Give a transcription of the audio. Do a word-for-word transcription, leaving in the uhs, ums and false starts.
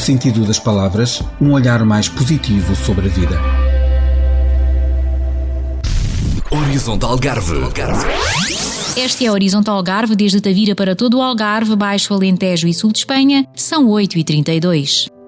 sentido das palavras, um olhar mais positivo sobre a vida. Horizonte Algarve. Este é Horizonte Algarve, desde Tavira para todo o Algarve, Baixo Alentejo e Sul de Espanha, são oito e trinta e dois.